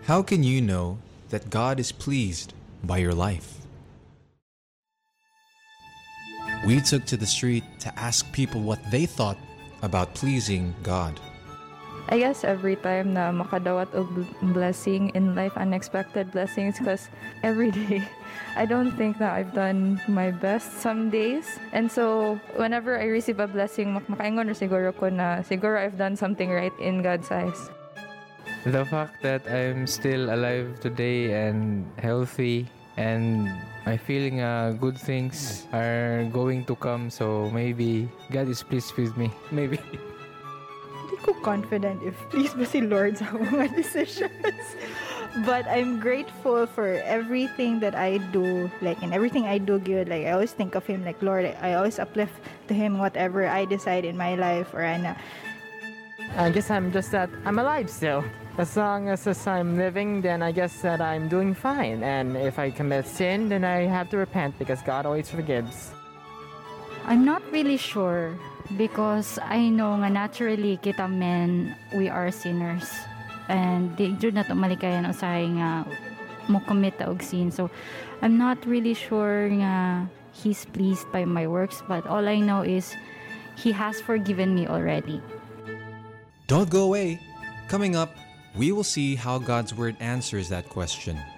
How can you know that God is pleased by your life? We took to the street to ask people what they thought about pleasing God. I guess every time na makadawat og blessing in life, unexpected blessings, because every day, I don't think that I've done my best some days. And so, whenever I receive a blessing, makaingon na siguro ko na siguro I've done something right in God's eyes. The fact that I'm still alive today and healthy and my feeling good things are going to come, so maybe God is pleased with me. Maybe. Hindi ko confident if pleased ba si Lord sa mga decisions. But I'm grateful for everything that I do. Like, in everything I do good, like, I always think of Him like, Lord, I always uplift to Him whatever I decide in my life. Or I guess I'm just that I'm alive still. As long as I'm living, then I guess that I'm doing fine. And if I commit sin, then I have to repent because God always forgives. I'm not really sure because I know nga naturally kita men, we are sinners. And di jud na to malikayan usahay nga mo commit og sin. So I'm not really sure nga He's pleased by my works, but all I know is He has forgiven me already. Don't go away. Coming up, we will see how God's Word answers that question.